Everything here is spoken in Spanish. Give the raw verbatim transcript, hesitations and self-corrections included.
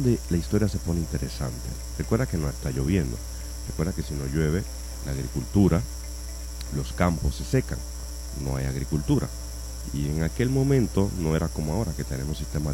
La historia se pone interesante. Recuerda que no está lloviendo. Recuerda que si no llueve, la agricultura, los campos se secan. No hay agricultura. Y en aquel momento no era como ahora que tenemos sistemas